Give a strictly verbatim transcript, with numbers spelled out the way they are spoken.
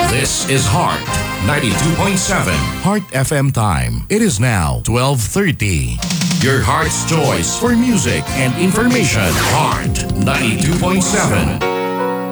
This is Heart ninety-two point seven. Heart F M time. It is now twelve thirty. Your heart's choice for music and information. Heart ninety-two point seven.